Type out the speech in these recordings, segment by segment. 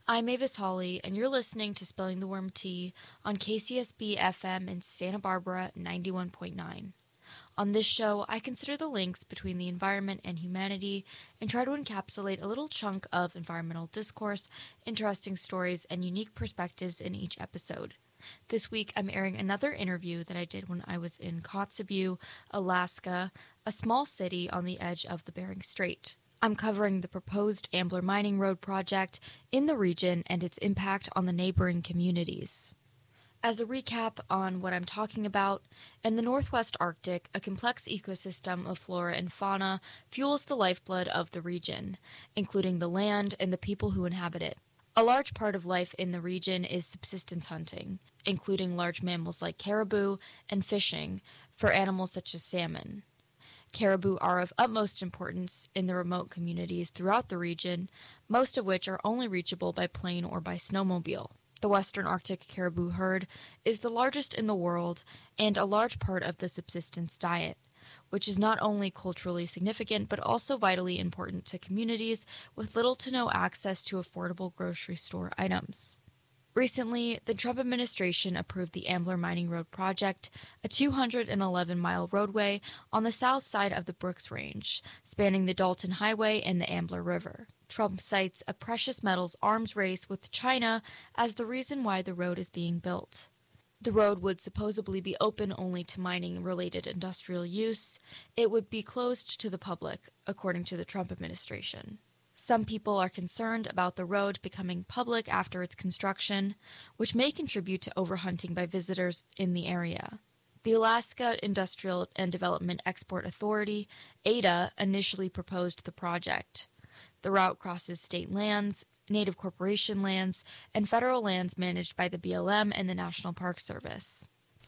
I'm Avis Hawley, and you're listening to Spilling the Worm Tea on KCSB FM in Santa Barbara 91.9. On this show, I consider the links between the environment and humanity and try to encapsulate a little chunk of environmental discourse, interesting stories, and unique perspectives in each episode. This week, I'm airing another interview that I did when I was in Kotzebue, Alaska, a small city on the edge of the Bering Strait. I'm covering the proposed Ambler Mining Road project in the region and its impact on the neighboring communities. As a recap on what I'm talking about, in the Northwest Arctic, a complex ecosystem of flora and fauna fuels the lifeblood of the region, including the land and the people who inhabit it. A large part of life in the region is subsistence hunting, including large mammals like caribou, and fishing for animals such as salmon. Caribou are of utmost importance in the remote communities throughout the region, most of which are only reachable by plane or by snowmobile. The Western Arctic caribou herd is the largest in the world and a large part of the subsistence diet, which is not only culturally significant but also vitally important to communities with little to no access to affordable grocery store items. Recently, the Trump administration approved the Ambler Mining Road project, a 211-mile roadway on the south side of the Brooks Range, spanning the Dalton Highway and the Ambler River. Trump cites a precious metals arms race with China as the reason why the road is being built. The road would supposedly be open only to mining-related industrial use. It would be closed to the public, according to the Trump administration. Some people are concerned about the road becoming public after its construction, which may contribute to overhunting by visitors in the area. The Alaska Industrial and Development Export Authority, ADA, initially proposed the project. The route crosses state lands, Native corporation lands, and federal lands managed by the BLM and the National Park Service.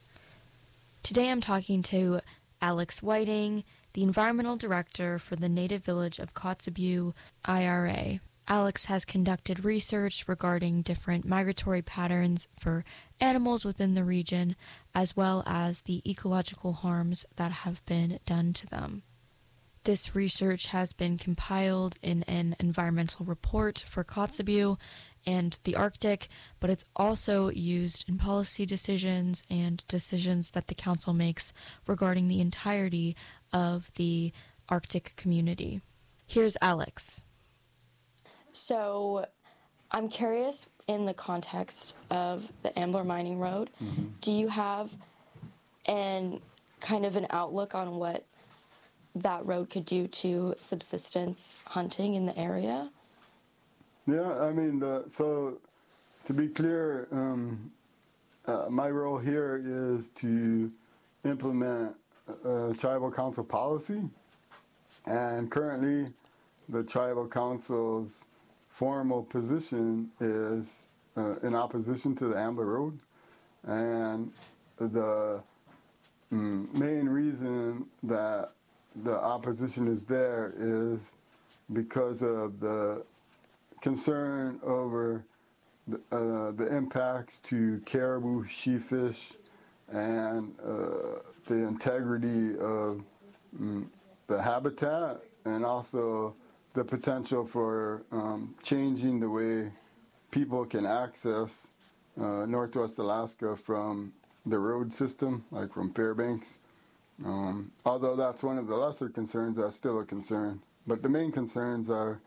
Today I'm talking to Alex Whiting, the environmental director for the Native Village of Kotzebue IRA. Alex has conducted research regarding different migratory patterns for animals within the region, as well as the ecological harms that have been done to them. This research has been compiled in an environmental report for Kotzebue and the Arctic, but it's also used in policy decisions and decisions that the council makes regarding the entirety of the Arctic community. Here's Alex. So I'm curious, in the context of the Ambler Mining Road, do you have an outlook on what that road could do to subsistence hunting in the area? Yeah, so to be clear, my role here is to implement tribal council policy, and currently the tribal council's formal position is in opposition to the Ambler Road, and the main reason that the opposition is there is because of the concern over the impacts to caribou, sheefish, and the integrity of the habitat, and also the potential for changing the way people can access Northwest Alaska from the road system, like from Fairbanks. Although that's one of the lesser concerns, that's still a concern. But the main concerns are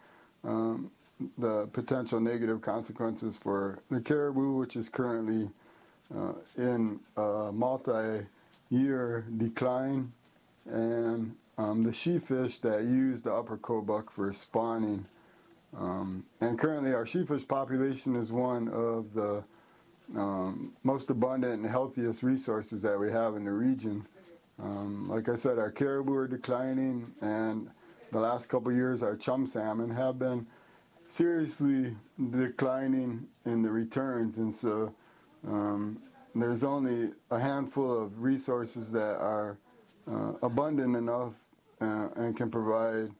the potential negative consequences for the caribou, which is currently in a multi-year decline, and the sheefish that use the upper Kobuk for spawning. And currently our sheefish population is one of the most abundant and healthiest resources that we have in the region. Like I said, our caribou are declining, and the last couple of years our chum salmon have been seriously declining in the returns, and so there's only a handful of resources that are abundant enough and can provide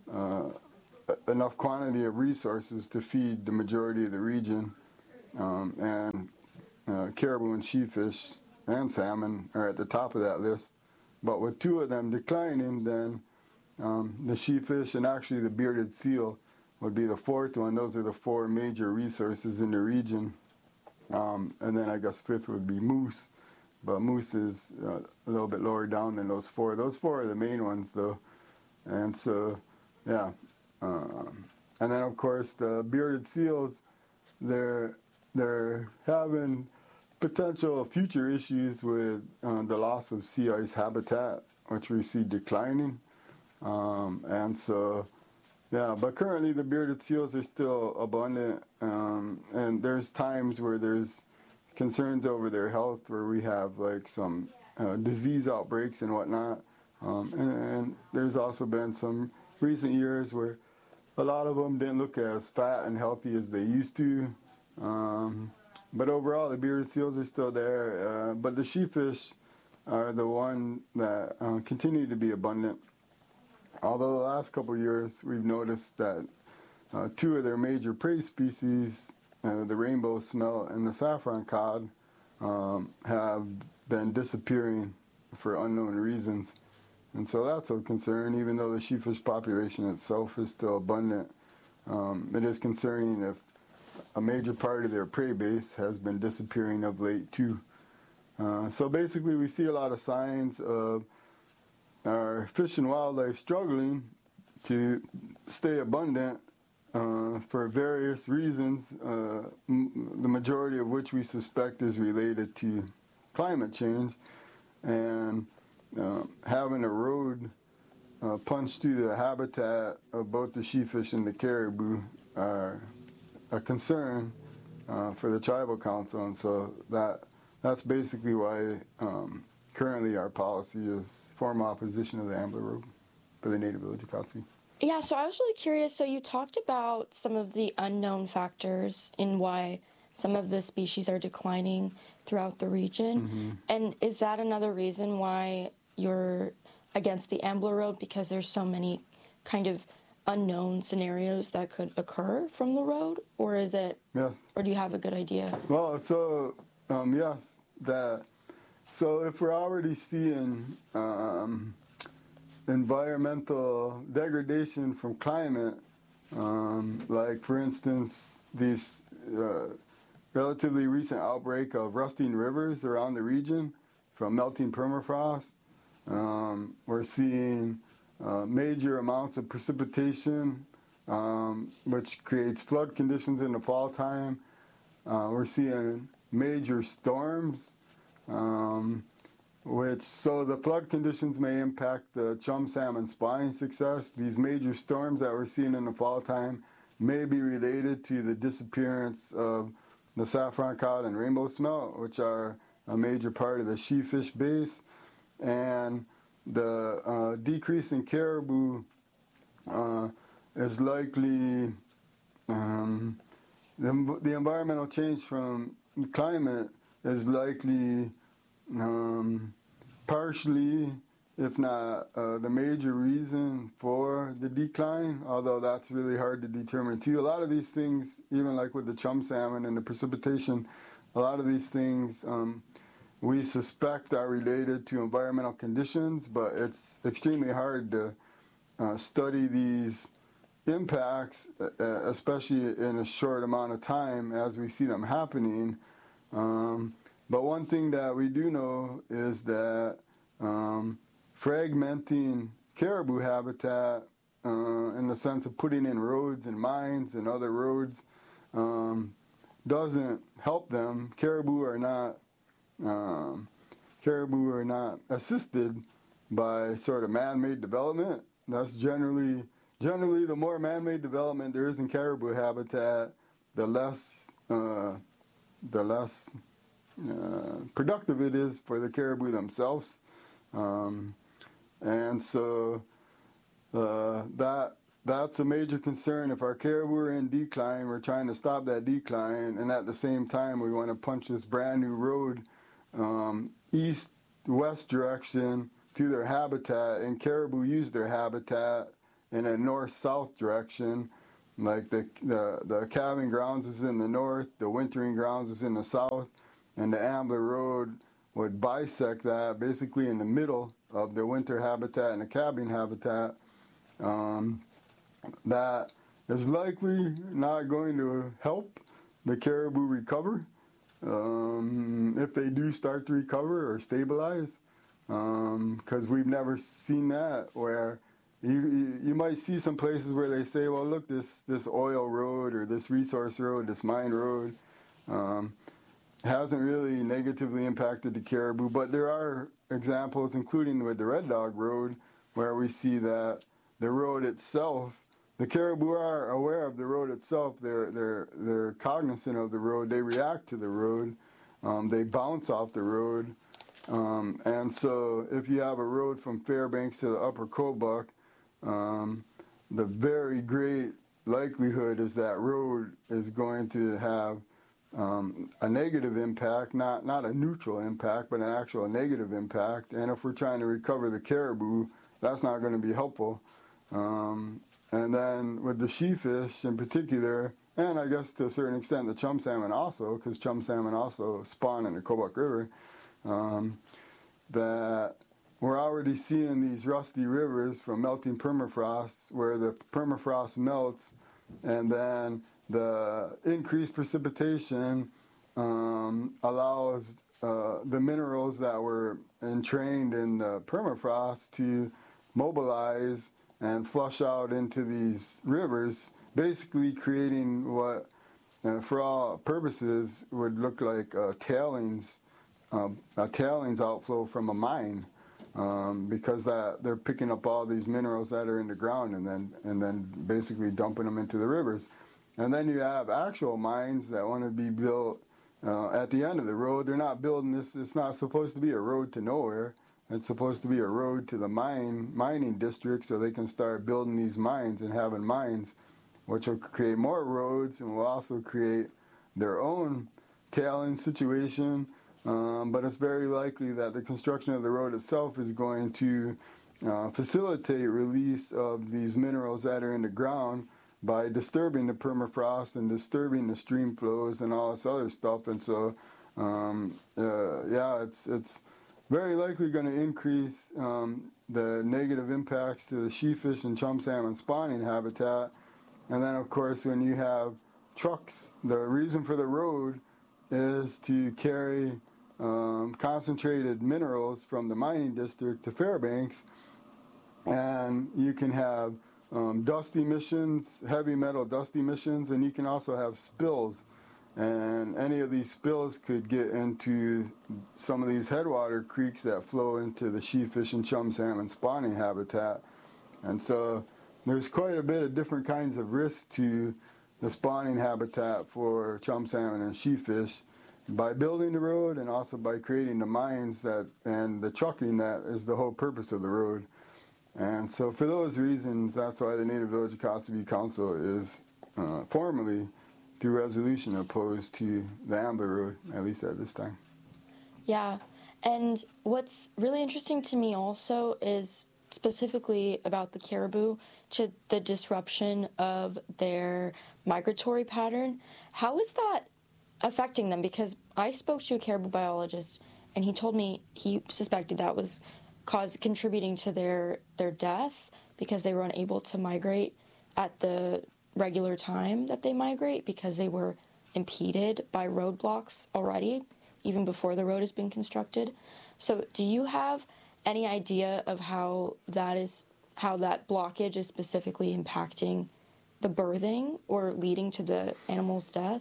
enough quantity of resources to feed the majority of the region, and caribou and sheefish and salmon are at the top of that list. But with two of them declining, then the sheefish and actually the bearded seal would be the fourth one. Those are the four major resources in the region. And then I guess fifth would be moose. But moose is a little bit lower down than those four. Those four are the main ones, though. And so, yeah. And then, of course, the bearded seals, they're having potential future issues with the loss of sea ice habitat, which we see declining. And so, yeah, but currently the bearded seals are still abundant. And there's times where there's concerns over their health, where we have like some disease outbreaks and whatnot. And there's also been some recent years where a lot of them didn't look as fat and healthy as they used to. But overall, the bearded seals are still there. But the sheefish are the one that continue to be abundant. Although the last couple of years, we've noticed that two of their major prey species, the rainbow smelt and the saffron cod, have been disappearing for unknown reasons. And so that's a concern, even though the sheefish population itself is still abundant. It is concerning if a major part of their prey base has been disappearing of late too. So basically we see a lot of signs of our fish and wildlife struggling to stay abundant for various reasons, the majority of which we suspect is related to climate change. And having a road punched through the habitat of both the sheefish and the caribou are a concern for the tribal council. And so that's basically why currently our policy is form opposition of the Ambler Road for the Native Village Akatsuki. Yeah, so I was really curious. So you talked about some of the unknown factors in why some of the species are declining throughout the region. Mm-hmm. And is that another reason why you're against the Ambler Road, because there's so many kind of unknown scenarios that could occur from the road? Or is it, yes, or do you have a good idea? Well, so, yes, so if we're already seeing environmental degradation from climate, like for instance, these relatively recent outbreak of rusting rivers around the region from melting permafrost, we're seeing major amounts of precipitation, which creates flood conditions in the fall time. We're seeing major storms, so the flood conditions may impact the chum salmon spawning success. These major storms that we're seeing in the fall time may be related to the disappearance of the saffron cod and rainbow smelt, which are a major part of the sheefish base. And the decrease in caribou is likely, the environmental change from climate is likely partially, if not the major reason for the decline, although that's really hard to determine too. A lot of these things, even like with the chum salmon and the precipitation, a lot of these things we suspect are related to environmental conditions, but it's extremely hard to study these impacts, especially in a short amount of time as we see them happening. But one thing that we do know is that fragmenting caribou habitat in the sense of putting in roads and mines and other roads doesn't help them. Caribou are not assisted by sort of man-made development. That's generally the more man-made development there is in caribou habitat, the less productive it is for the caribou themselves. And so that's a major concern. If our caribou are in decline, we're trying to stop that decline, and at the same time we want to punch this brand new road east-west direction through their habitat, and caribou use their habitat in a north-south direction. Like the calving grounds is in the north, the wintering grounds is in the south, and the Ambler Road would bisect that basically in the middle of the winter habitat and the calving habitat. That is likely not going to help the caribou recover if they do start to recover or stabilize, because we've never seen that where you might see some places where they say, well, look, this oil road or this resource road, this mine road, hasn't really negatively impacted the caribou, but there are examples, including with the Red Dog Road, where we see that the road itself, the caribou are aware of the road itself. They're cognizant of the road. They react to the road. They bounce off the road. And so if you have a road from Fairbanks to the Upper Kobuk, the very great likelihood is that road is going to have a negative impact, not a neutral impact, but an actual negative impact. And if we're trying to recover the caribou, that's not going to be helpful. And then with the she-fish in particular, and I guess to a certain extent the chum salmon also, because chum salmon also spawn in the Kobuk River, that we're already seeing these rusty rivers from melting permafrost, where the permafrost melts, and then the increased precipitation allows the minerals that were entrained in the permafrost to mobilize and flush out into these rivers, basically creating what, for all purposes, would look like a tailings outflow from a mine, because they're picking up all these minerals that are in the ground and then basically dumping them into the rivers. And then you have actual mines that want to be built at the end of the road. They're not building this. It's not supposed to be a road to nowhere. It's supposed to be a road to the mining district, so they can start building these mines and having mines, which will create more roads and will also create their own tailing situation. But it's very likely that the construction of the road itself is going to facilitate release of these minerals that are in the ground by disturbing the permafrost and disturbing the stream flows and all this other stuff. And so, it's very likely going to increase the negative impacts to the she-fish and chum salmon spawning habitat. And then, of course, when you have trucks, the reason for the road is to carry concentrated minerals from the mining district to Fairbanks, and you can have dust emissions, heavy metal dust emissions, and you can also have spills. And any of these spills could get into some of these headwater creeks that flow into the she-fish and chum salmon spawning habitat. And so there's quite a bit of different kinds of risk to the spawning habitat for chum salmon and she-fish by building the road and also by creating the mines and the trucking that is the whole purpose of the road. And so for those reasons, that's why the Native Village Akasta Council is formally, through resolution, opposed to the Ambler Road, at least at this time. Yeah, and what's really interesting to me also is specifically about the caribou, to the disruption of their migratory pattern. How is that affecting them? Because I spoke to a caribou biologist, and he told me he suspected that was contributing to their death because they were unable to migrate at the regular time that they migrate because they were impeded by roadblocks already, even before the road has been constructed. So do you have any idea of how that blockage is specifically impacting the birthing or leading to the animal's death?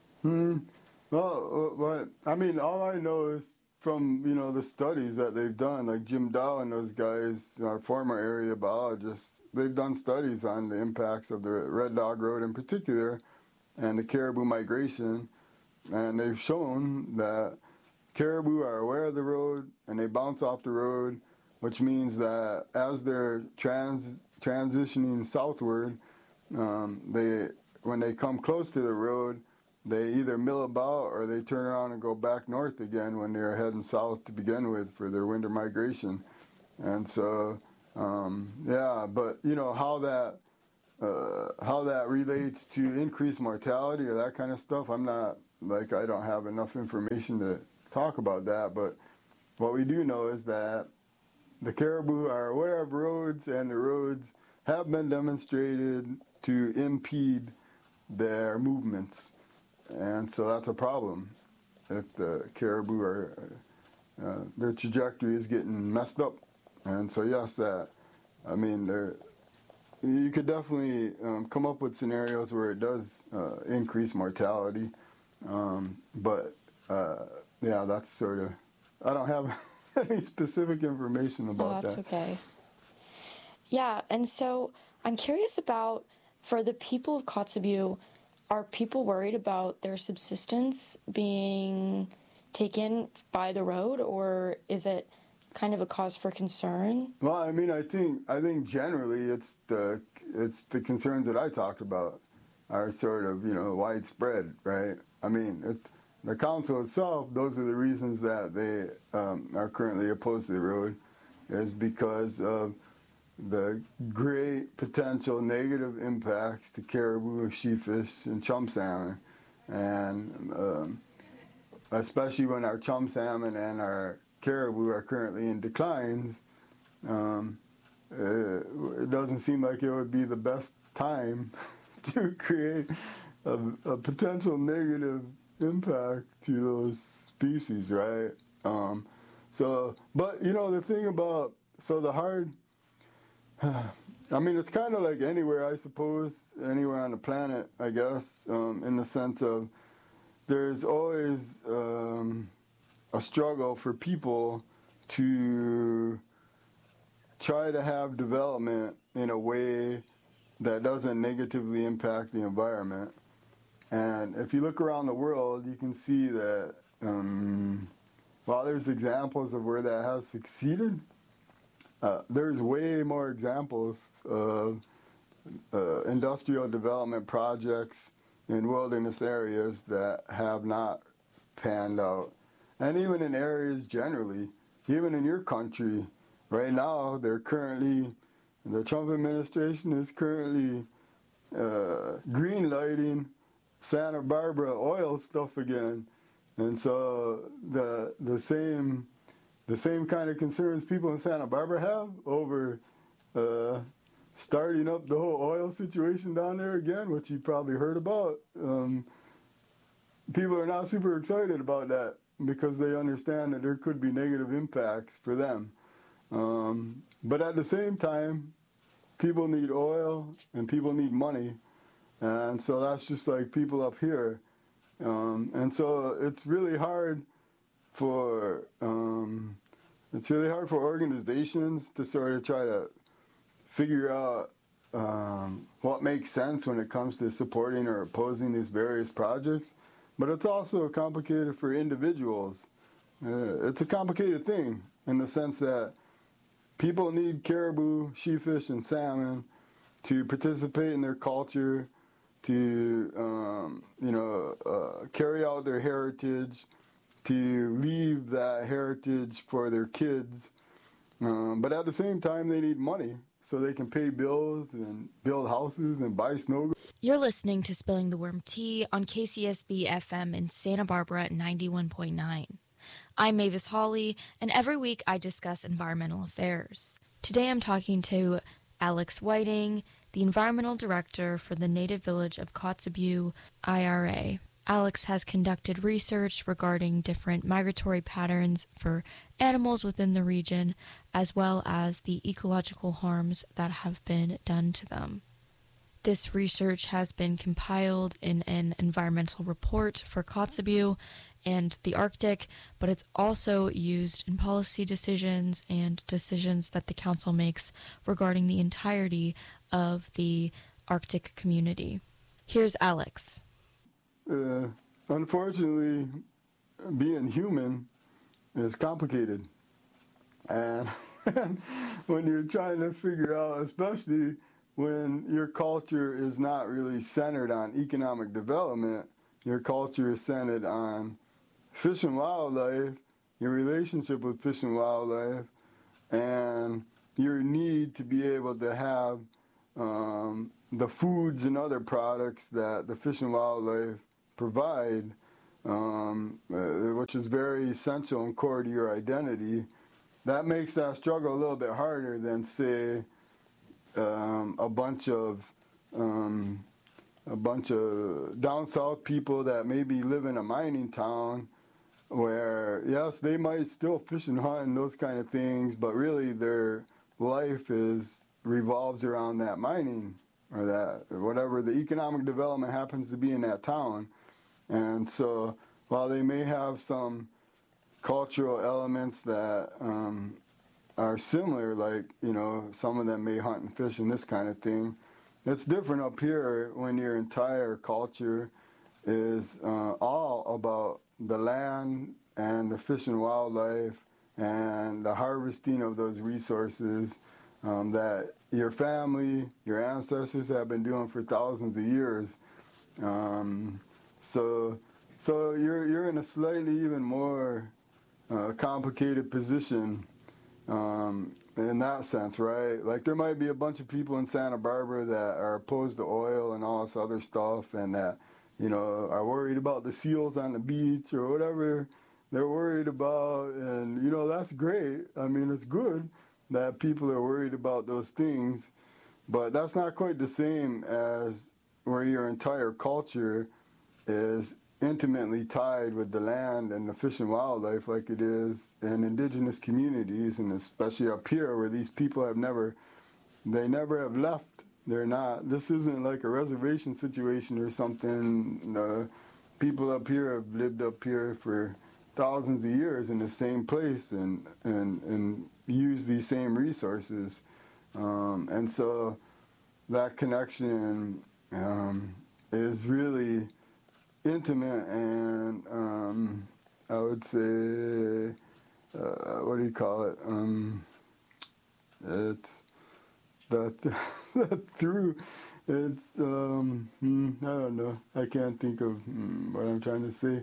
Well, I mean, all I know is from, the studies that they've done, like Jim Dow and those guys, our former area biologists, they've done studies on the impacts of the Red Dog Road in particular and the caribou migration, and they've shown that caribou are aware of the road and they bounce off the road, which means that as they're transitioning southward, when they come close to the road, they either mill about or they turn around and go back north again when they're heading south to begin with for their winter migration. And so, but how that relates to increased mortality or that kind of stuff, I don't have enough information to talk about that. But what we do know is that the caribou are aware of roads, and the roads have been demonstrated to impede their movements. And so that's a problem if the caribou are, their trajectory is getting messed up. And so yes, you could definitely come up with scenarios where it does increase mortality. That's sort of, I don't have any specific information about that. Oh, that's okay. Yeah, and so I'm curious about, for the people of Kotzebue, are people worried about their subsistence being taken by the road, or is it kind of a cause for concern? Well, I think generally it's the concerns that I talked about are sort of, widespread, right? The council itself, those are the reasons that they are currently opposed to the road, is because of the great potential negative impacts to caribou, sheepfish, and chum salmon. And especially when our chum salmon and our caribou are currently in declines, it doesn't seem like it would be the best time to create a potential negative impact to those species, right? The thing about, it's kind of like anywhere, I suppose, anywhere on the planet, I guess, in the sense of there's always a struggle for people to try to have development in a way that doesn't negatively impact the environment. And if you look around the world, you can see that while there's examples of where that has succeeded, there's way more examples of industrial development projects in wilderness areas that have not panned out. And even in areas generally, even in your country, right now, the Trump administration is currently green-lighting Santa Barbara oil stuff again. And so the same kind of concerns people in Santa Barbara have over starting up the whole oil situation down there again, which you probably heard about. People are not super excited about that because they understand that there could be negative impacts for them. But at the same time, people need oil and people need money. And so that's just like people up here. And so it's really hard for organizations to sort of try to figure out what makes sense when it comes to supporting or opposing these various projects. But it's also complicated for individuals. It's a complicated thing in the sense that people need caribou, sheepfish, and salmon to participate in their culture, to carry out their heritage, to leave that heritage for their kids. But at the same time, they need money so they can pay bills and build houses and buy snow. You're listening to Spilling the Worm Tea on KCSB FM in Santa Barbara 91.9. I'm Mavis Hawley, and every week I discuss environmental affairs. Today I'm talking to Alex Whiting, the Environmental Director for the Native Village of Kotzebue IRA. Alex has conducted research regarding different migratory patterns for animals within the region, as well as the ecological harms that have been done to them. This research has been compiled in an environmental report for Kotzebue and the Arctic, but it's also used in policy decisions and decisions that the Council makes regarding the entirety of the Arctic community. Here's Alex. Unfortunately, being human is complicated. And when you're trying to figure out, especially when your culture is not really centered on economic development, your culture is centered on fish and wildlife, your relationship with fish and wildlife, and your need to be able to have the foods and other products that the fish and wildlife provide, which is very essential and core to your identity. That makes that struggle a little bit harder than, say, a bunch of a bunch of down south people that maybe live in a mining town where, yes, they might still fish and hunt and those kind of things, but really their life revolves around that mining or that whatever the economic development happens to be in that town. And so while they may have some cultural elements that are similar, like, some of them may hunt and fish and this kind of thing, it's different up here when your entire culture is all about the land and the fish and wildlife and the harvesting of those resources that your family, your ancestors have been doing for thousands of years. So you're in a slightly even more complicated position in that sense, right? Like there might be a bunch of people in Santa Barbara that are opposed to oil and all this other stuff and that, are worried about the seals on the beach or whatever they're worried about. And, that's great. I mean, it's good that people are worried about those things, but that's not quite the same as where your entire culture is intimately tied with the land and the fish and wildlife like it is in indigenous communities, and especially up here where these people never have left. This isn't like a reservation situation or something. People up here have lived up here for thousands of years in the same place and use these same resources. And so that connection is really intimate and I would say, what do you call it? It's through. It's I don't know. I can't think of what I'm trying to say.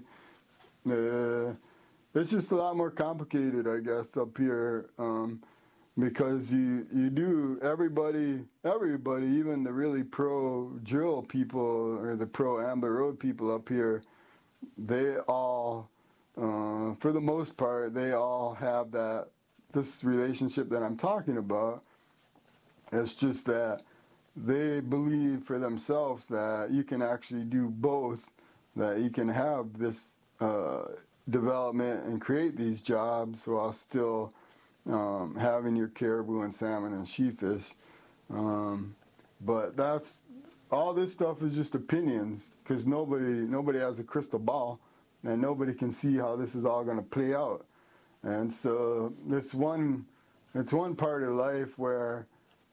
It's just a lot more complicated, I guess, up here, because you do everybody, even the really pro drill people or the pro Ambler Road people up here, they all, for the most part, they all have this relationship that I'm talking about. It's just that they believe for themselves that you can actually do both, that you can have this development and create these jobs while still having your caribou and salmon and sheefish. But all this stuff is just opinions, because nobody has a crystal ball and nobody can see how this is all going to play out. And so it's one part of life where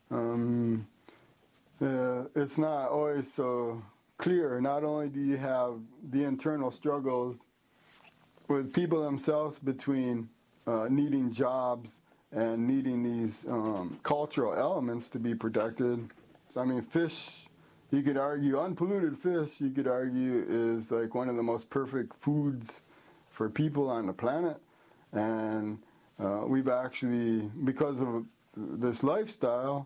it's not always so clear. Not only do you have the internal struggles with people themselves between needing jobs and needing these cultural elements to be protected. So, I mean, fish, you could argue, unpolluted fish, you could argue, is like one of the most perfect foods for people on the planet. And we've actually, because of this lifestyle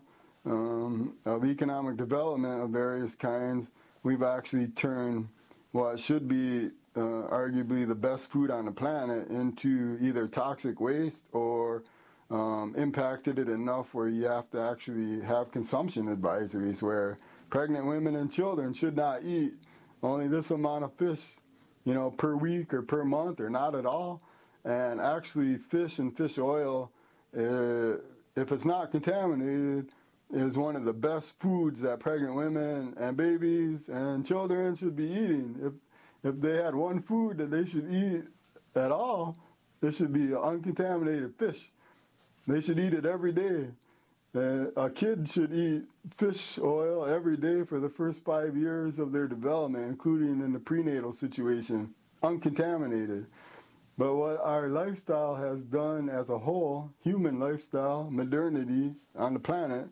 of economic development of various kinds, we've actually turned what should be arguably the best food on the planet into either toxic waste or impacted it enough where you have to actually have consumption advisories where pregnant women and children should not eat only this amount of fish, per week or per month or not at all. And actually fish and fish oil, if it's not contaminated, is one of the best foods that pregnant women and babies and children should be eating. If they had one food that they should eat at all, it should be uncontaminated fish. They should eat it every day. A kid should eat fish oil every day for the first 5 years of their development, including in the prenatal situation, uncontaminated. But what our lifestyle has done as a whole, human lifestyle, modernity on the planet,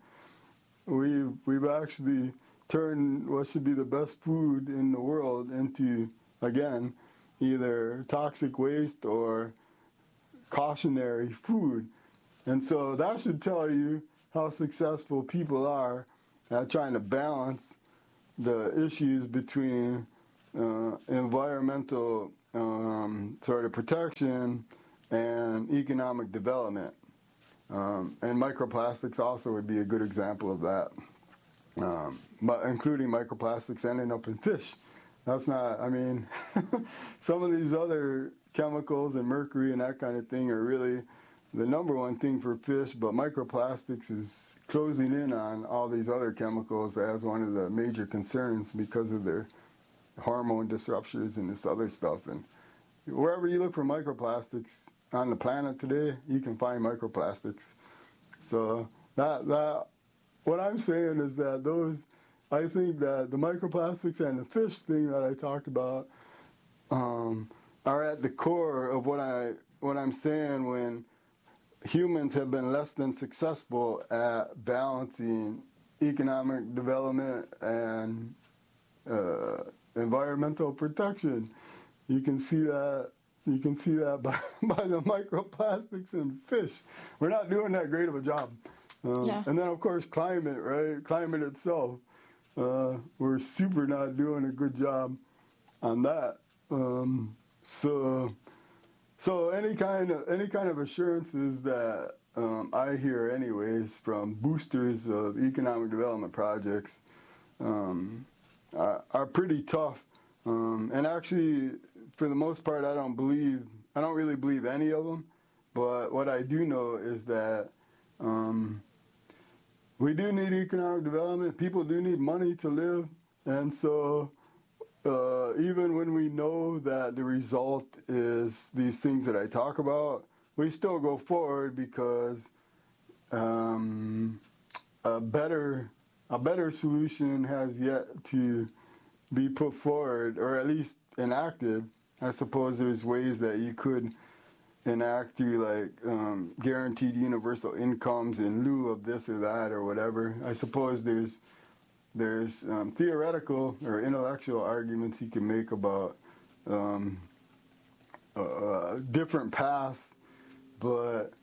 we've actually turned what should be the best food in the world into, again, either toxic waste or cautionary food. And so that should tell you how successful people are at trying to balance the issues between environmental sort of protection and economic development. And microplastics also would be a good example of that. but including microplastics ending up in fish. That's not, I mean, some of these other chemicals and mercury and that kind of thing are really the number one thing for fish, but microplastics is closing in on all these other chemicals as one of the major concerns because of their hormone disruptors and this other stuff. And wherever you look for microplastics on the planet today, you can find microplastics. So that what I'm saying is that I think that the microplastics and the fish thing that I talked about are at the core of what I'm saying when humans have been less than successful at balancing economic development and environmental protection. You can see that by the microplastics in fish. We're not doing that great of a job. And then, of course, climate, right? Climate itself. We're super not doing a good job on that. So any kind of assurances that I hear, anyways, from boosters of economic development projects are pretty tough. And actually, for the most part, I don't really believe any of them. But what I do know is that we do need economic development. People do need money to live. And so even when we know that the result is these things that I talk about, we still go forward because a better solution has yet to be put forward, or at least enacted. I suppose there's ways that you could enact through like guaranteed universal incomes in lieu of this or that or whatever. I suppose there's theoretical or intellectual arguments you can make about different paths, but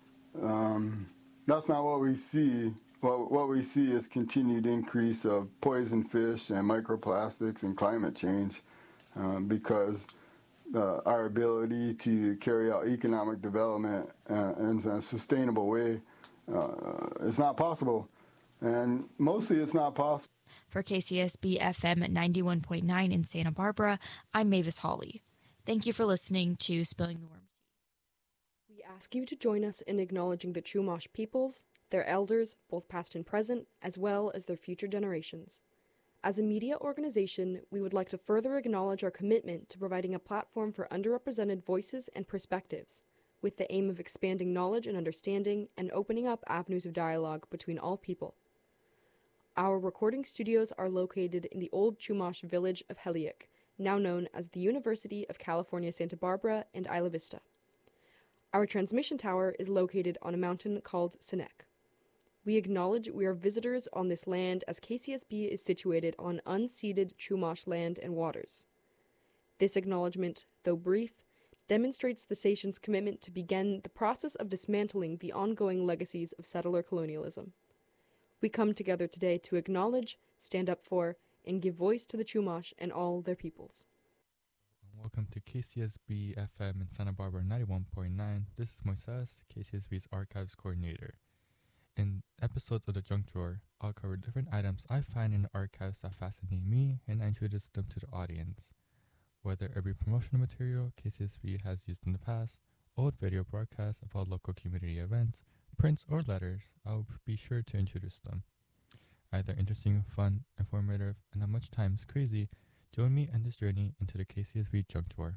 that's not what we see. What we see is continued increase of poison fish and microplastics and climate change because our ability to carry out economic development in a sustainable way is not possible. And mostly it's not possible. For KCSB FM at 91.9 in Santa Barbara, I'm Mavis Hawley. Thank you for listening to Spilling the Worm Tea. We ask you to join us in acknowledging the Chumash peoples, their elders, both past and present, as well as their future generations. As a media organization, we would like to further acknowledge our commitment to providing a platform for underrepresented voices and perspectives, with the aim of expanding knowledge and understanding and opening up avenues of dialogue between all people. Our recording studios are located in the old Chumash village of Heliuk, now known as the University of California, Santa Barbara and Isla Vista. Our transmission tower is located on a mountain called Sinek. We acknowledge we are visitors on this land as KCSB is situated on unceded Chumash land and waters. This acknowledgement, though brief, demonstrates the station's commitment to begin the process of dismantling the ongoing legacies of settler colonialism. We come together today to acknowledge, stand up for, and give voice to the Chumash and all their peoples. Welcome to KCSB FM in Santa Barbara 91.9. This is Moises, KCSB's Archives Coordinator. In episodes of The Junk Drawer, I'll cover different items I find in the archives that fascinate me and I introduce them to the audience. Whether it be promotional material KCSB has used in the past, old video broadcasts about local community events, prints, or letters, I'll be sure to introduce them. Either interesting, fun, informative, and at much times crazy, join me in this journey into the KCSB Junk Drawer.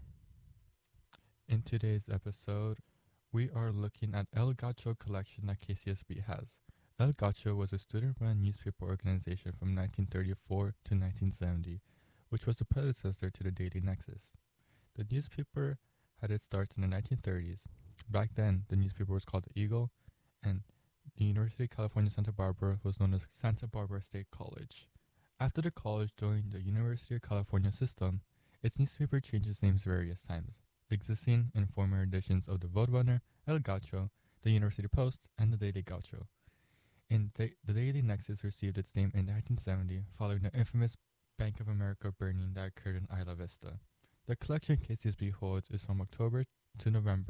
In today's episode, we are looking at El Gacho collection that KCSB has. El Gacho was a student-run newspaper organization from 1934 to 1970, which was the predecessor to the Daily Nexus. The newspaper had its starts in the 1930s. Back then, the newspaper was called The Eagle, and the University of California, Santa Barbara was known as Santa Barbara State College. After the college joined the University of California system, its newspaper changed its names various times, existing in former editions of the Roadrunner, El Gacho, the University Post, and the Daily Gacho. The Daily Nexus received its name in 1970 following the infamous Bank of America burning that occurred in Isla Vista. The collection KCSB holds is from October to November